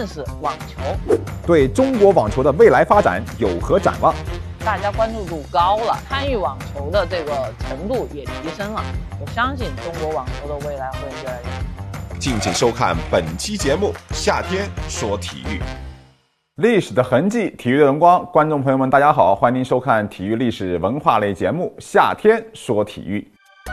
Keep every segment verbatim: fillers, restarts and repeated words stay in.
认识网球， 对中国网球的未来发展有何展望？ 大家关注度高了，参与网球的这个程度也提升了。我相信中国网球的未来会越来越好。 敬请收看本期节目《夏天说体育》。 历史的痕迹，体育的荣光。观众朋友们，大家好，欢迎收看体育历史文化类节目《夏天说体育》。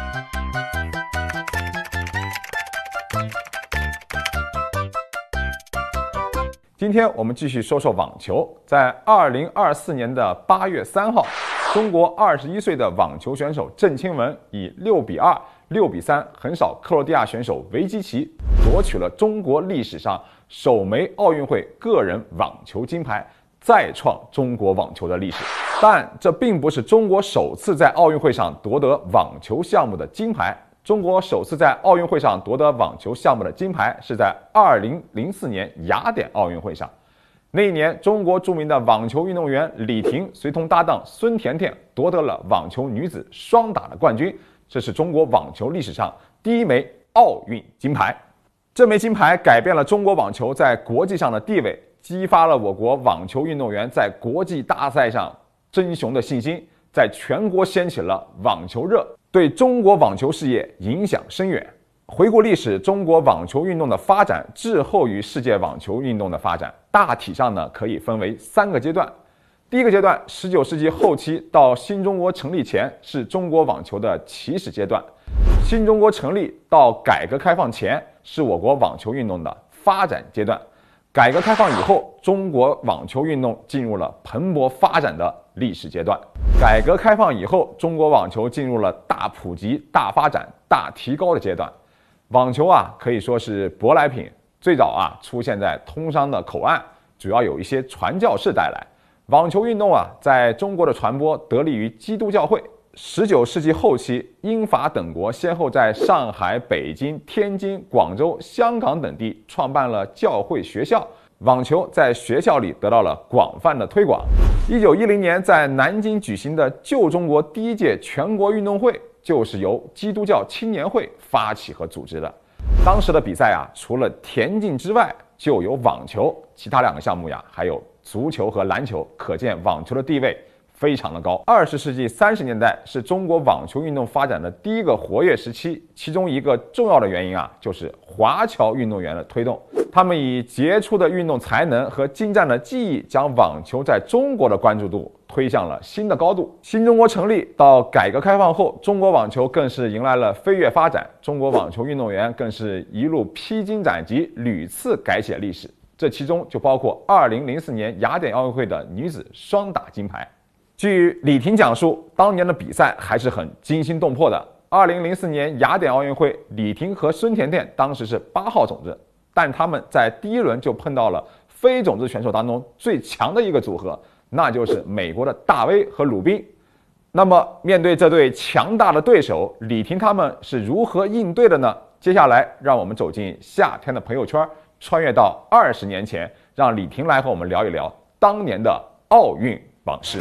今天我们继续说说网球。在二零二四年的八月三号，中国二十一岁的网球选手郑钦文以六比二、六比三横扫克罗地亚选手维基奇，夺取了中国历史上首枚奥运会个人网球金牌，再创中国网球的历史。但这并不是中国首次在奥运会上夺得网球项目的金牌。中国首次在奥运会上夺得网球项目的金牌是在二零零四年雅典奥运会上。那一年，中国著名的网球运动员李婷随同搭档孙甜甜夺得了网球女子双打的冠军，这是中国网球历史上第一枚奥运金牌。这枚金牌改变了中国网球在国际上的地位，激发了我国网球运动员在国际大赛上争雄的信心，在全国掀起了网球热，对中国网球事业影响深远。回顾历史，中国网球运动的发展滞后于世界网球运动的发展，大体上呢可以分为三个阶段。第一个阶段，十九世纪后期到新中国成立前，是中国网球的起始阶段；新中国成立到改革开放前，是我国网球运动的发展阶段；改革开放以后，中国网球运动进入了蓬勃发展的历史阶段。改革开放以后，中国网球进入了大普及、大发展、大提高的阶段。网球啊，可以说是舶来品，最早啊出现在通商的口岸，主要有一些传教士带来。网球运动啊，在中国的传播得力于基督教会。十九世纪后期，英法等国先后在上海、北京、天津、广州、香港等地创办了教会学校，网球在学校里得到了广泛的推广。一九一零年，在南京举行的旧中国第一届全国运动会，就是由基督教青年会发起和组织的。当时的比赛啊，除了田径之外，就有网球，其他两个项目呀，还有足球和篮球，可见网球的地位非常的高。二十世纪三十年代是中国网球运动发展的第一个活跃时期，其中一个重要的原因啊，就是华侨运动员的推动。他们以杰出的运动才能和精湛的技艺，将网球在中国的关注度推向了新的高度。新中国成立到改革开放后，中国网球更是迎来了飞跃发展，中国网球运动员更是一路披荆斩棘，屡次改写历史。这其中就包括二零零四年雅典奥运会的女子双打金牌。据李婷讲述，当年的比赛还是很惊心动魄的。二零零四年雅典奥运会，李婷和孙甜甜当时是八号种子，但他们在第一轮就碰到了非种子选手当中最强的一个组合，那就是美国的大威和鲁宾。那么面对这对强大的对手，李婷他们是如何应对的呢？接下来让我们走进夏天的朋友圈，穿越到二十年前，让李婷来和我们聊一聊当年的奥运往事。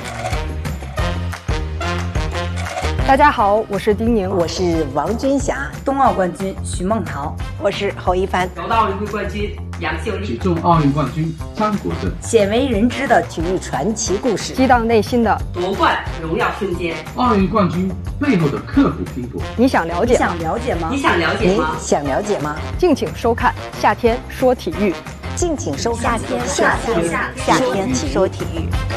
大家好，我是丁宁， 我是王军霞， 冬奥冠军徐梦桃， 我是侯一帆， 柔道奥运会冠军杨秀丽， 举重奥运冠军张国政， 鲜为人知的体育传奇故事， 激荡内心的夺冠荣耀瞬间， 奥运冠军背后的刻苦拼搏。 你想了解？ 想了解吗？ 你想了解吗？ 你想了解吗？ 敬请收看《夏天说体育》， 敬请收看《夏天夏天夏天说体育》。